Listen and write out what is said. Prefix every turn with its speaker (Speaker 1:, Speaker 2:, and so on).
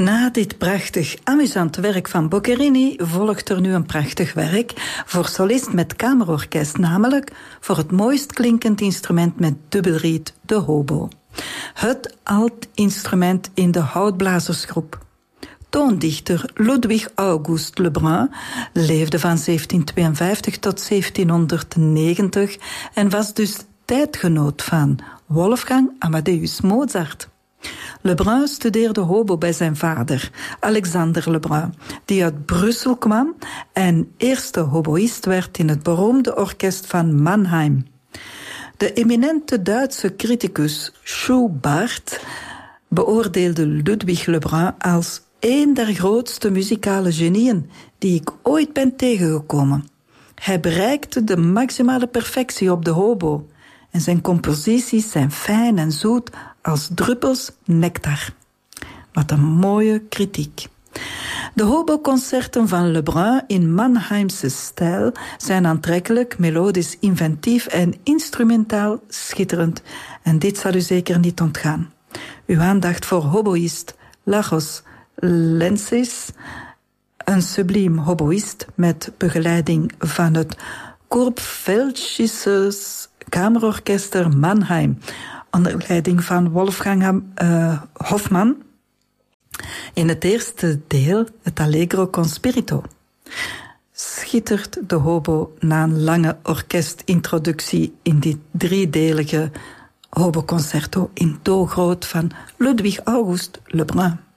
Speaker 1: Na dit prachtig, amusant werk van Boccherini volgt er nu een prachtig werk voor solist met kamerorkest, namelijk voor het mooist klinkend instrument met dubbelriet, de hobo. Het alt-instrument in de houtblazersgroep. Toondichter Ludwig August Lebrun leefde van 1752 tot 1790 en was dus tijdgenoot van Wolfgang Amadeus Mozart. Lebrun studeerde hobo bij zijn vader, Alexander Lebrun, die uit Brussel kwam en eerste hoboïst werd in het beroemde orkest van Mannheim. De eminente Duitse criticus Schubart beoordeelde Ludwig Lebrun als een der grootste muzikale genieën die ik ooit ben tegengekomen. Hij bereikte de maximale perfectie op de hobo en zijn composities zijn fijn en zoet als druppels nectar. Wat een mooie kritiek. De hoboconcerten van Lebrun in Mannheimse stijl zijn aantrekkelijk, melodisch, inventief en instrumentaal schitterend. En dit zal u zeker niet ontgaan. Uw aandacht voor hoboïst Lajos Lentzis, een subliem hoboïst met begeleiding van het Kurpfälzisches Kamerorchester Mannheim, onder leiding van Wolfgang Hofmann. In het eerste deel, het Allegro con spirito, schittert de hobo na een lange orkestintroductie in dit driedelige hoboconcerto in do groot van Ludwig August Lebrun.